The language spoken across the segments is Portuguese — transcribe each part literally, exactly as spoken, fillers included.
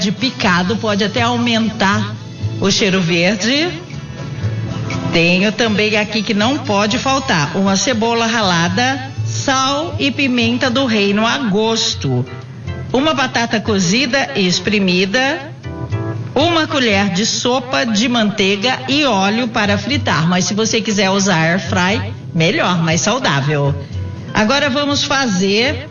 de picado, pode até aumentar o cheiro verde. Tenho também aqui que não pode faltar uma cebola ralada, sal e pimenta do reino a gosto, uma batata cozida e espremida, uma colher de sopa de manteiga e óleo para fritar, mas se você quiser usar air fry, melhor, mais saudável. Agora vamos fazer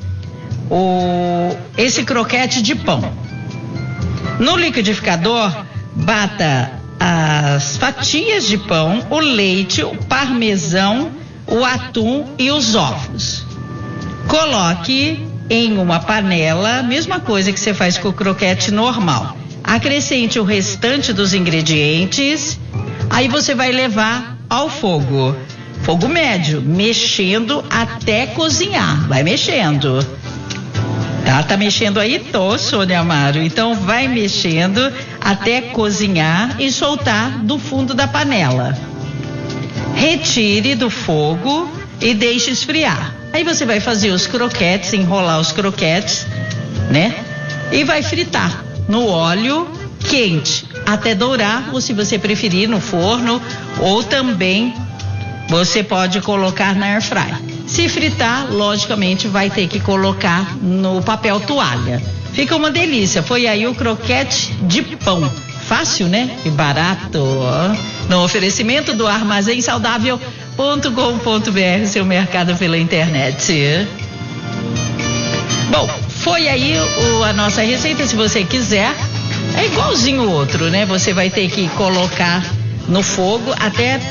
o esse croquete de pão. No liquidificador, bata as fatias de pão, o leite, o parmesão, o atum e os ovos. Coloque em uma panela, mesma coisa que você faz com o croquete normal. Acrescente o restante dos ingredientes, aí você vai levar ao fogo. Fogo médio, mexendo até cozinhar. Vai mexendo. Tá, tá mexendo aí? Tô, Sônia Amaro. Então vai mexendo até cozinhar e soltar do fundo da panela. Retire do fogo e deixe esfriar. Aí você vai fazer os croquetes, enrolar os croquetes, né? E vai fritar no óleo quente até dourar, ou se você preferir no forno, ou também você pode colocar na air fry. Se fritar, logicamente vai ter que colocar no papel toalha. Fica uma delícia. Foi aí o croquete de pão. Fácil, né? E barato. No oferecimento do armazém saudável ponto com ponto br, seu mercado pela internet. Bom, foi aí o, a nossa receita. Se você quiser, é igualzinho o outro, né? Você vai ter que colocar no fogo até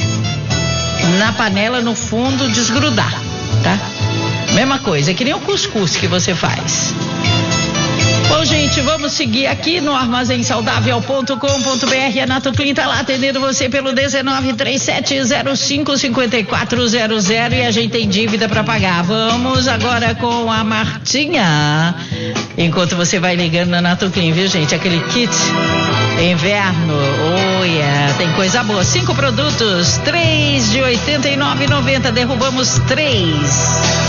na panela no fundo desgrudar, tá? Mesma coisa, é que nem o cuscuz que você faz. Bom, gente, vamos seguir aqui no armazém saudável ponto com ponto br. A Nato Clean tá lá atendendo você pelo dezenove, trinta e sete, zero cinco, cinquenta e quatro zero zero e a gente tem dívida para pagar. Vamos agora com a Martinha. Enquanto você vai ligando na Nato Clean, viu, gente? Aquele kit inverno, oh yeah, tem coisa boa. Cinco produtos, três de oitenta e nove e noventa, derrubamos três.